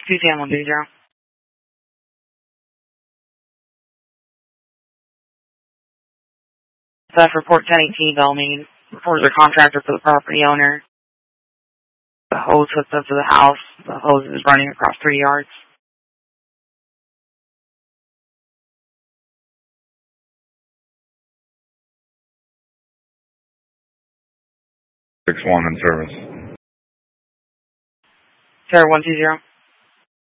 210-120. Staff report 1018 Belmead. Reports a contractor for the property owner. The hose hooked up to the house. The hose is running across 3 yards. 6-1 in service. Sierra 120.